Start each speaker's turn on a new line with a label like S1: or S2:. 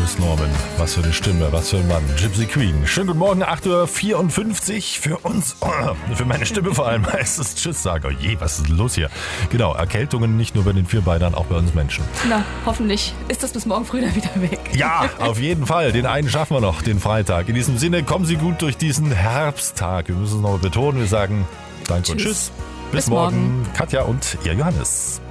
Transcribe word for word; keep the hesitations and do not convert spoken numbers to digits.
S1: Chris Norman, was für eine Stimme, was für ein Mann. Gypsy Queen. Schönen guten Morgen, acht Uhr vierundfünfzig für uns, für meine Stimme vor allem heißt es Tschüss sagen. Oh je, was ist denn los hier? Genau, Erkältungen nicht nur bei den Vierbeinern, auch bei uns Menschen.
S2: Na, hoffentlich ist das bis morgen früh dann wieder weg.
S1: Ja, auf jeden Fall. Den einen schaffen wir noch, den Freitag. In diesem Sinne, kommen Sie gut durch diesen Herbsttag. Wir müssen es noch betonen. Wir sagen Danke und Tschüss. Bis, bis morgen. morgen. Katja und ihr Johannes.